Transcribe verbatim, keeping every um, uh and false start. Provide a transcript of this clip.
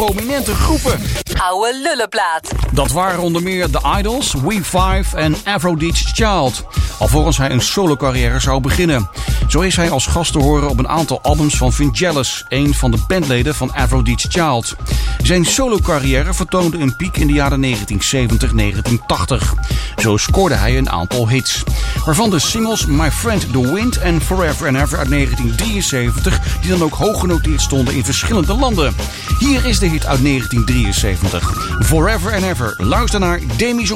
prominente groepen. Oude lullenplaat. Dat waren onder meer The Idols, We Five en Aphrodite's Child. Alvorens hij een solo-carrière zou beginnen. Zo is hij als gast te horen op een aantal albums van Vangelis, een van de bandleden van Aphrodite's Child. Zijn solo-carrière vertoonde een piek in de jaren negentien zeventig tot negentien tachtig. Zo scoorde hij een aantal hits, waarvan de singles My Friend The Wind en Forever and Ever uit negentien drieënzeventig, die dan ook hoog genoteerd stonden in verschillende landen. Hier is de hit uit negentien drieënzeventig, Forever and Ever. Luister naar Demi Jean.